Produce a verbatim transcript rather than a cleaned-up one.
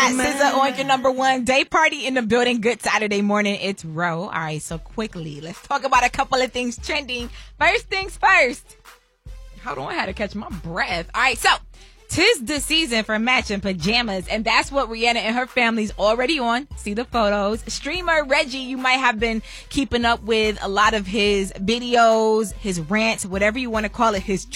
S Z A on your number one. Day party in the building. Good Saturday morning. It's Ro. All right, so quickly, let's talk about a couple of things trending. First things first. Hold on, I had to catch my breath. All right, so tis the season for matching pajamas, and that's what Rihanna and her family's already on. See the photos. Streamer Reggie, you might have been keeping up with a lot of his videos, his rants, whatever you want to call it, his